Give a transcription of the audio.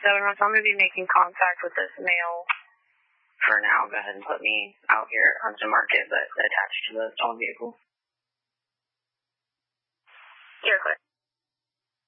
7 months. I'm going to be making contact with this male for now. Go ahead and put me out here on the market, but attached to the stolen vehicle.